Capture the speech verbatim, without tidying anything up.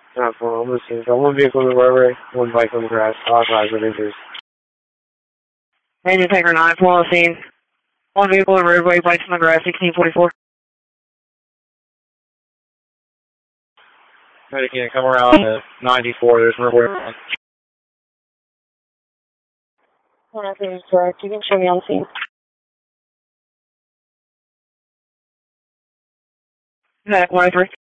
Not for I'm listening. Got one vehicle in the roadway, one bike on the grass. Authorized with injuries. Ranger Tanker nine, four on the scene. One vehicle in the roadway, bikes on the grass, sixteen forty-four. Ready, can you come around at ninety-four? There's no way. That is correct. You can show me on the scene. Zach, one oh three.